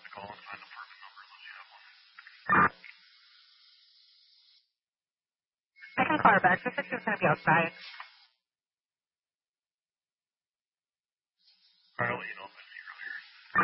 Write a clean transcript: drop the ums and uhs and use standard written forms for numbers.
call and find the apartment number unless you have one. I can call her back. She said she was going to be outside. All right, I'll let you know.